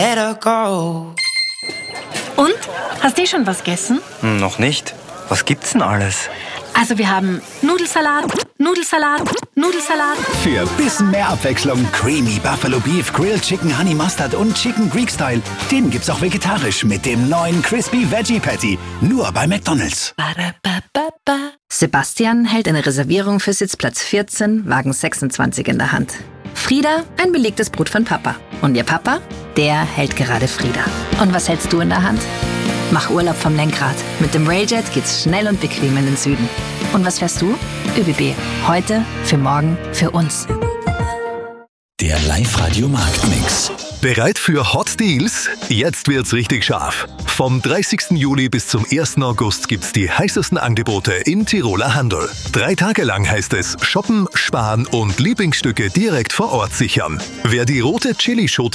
Let her go. Und? Hast du schon was gegessen? Noch nicht. Was gibt's denn alles? Also wir haben Nudelsalat, Nudelsalat, Nudelsalat. Für bisschen mehr Abwechslung Creamy Buffalo Beef, Grilled Chicken Honey Mustard und Chicken Greek Style. Den gibt's auch vegetarisch mit dem neuen Crispy Veggie Patty. Nur bei McDonald's. Sebastian hält eine Reservierung für Sitzplatz 14, Wagen 26 in der Hand. Frieda, ein belegtes Brot von Papa. Und ihr Papa, der hält gerade Frieda. Und was hältst du in der Hand? Mach Urlaub vom Lenkrad. Mit dem Railjet geht's schnell und bequem in den Süden. Und was fährst du? ÖBB. Heute, für morgen, für uns. Der Live-Radio Marktmix. Bereit für Hot Deals? Jetzt wird's richtig scharf. Vom 30. Juli bis zum 1. August gibt's die heißesten Angebote in Tiroler Handel. 3 Tage lang heißt es shoppen, sparen und Lieblingsstücke direkt vor Ort sichern. Wer die rote Chili-Schote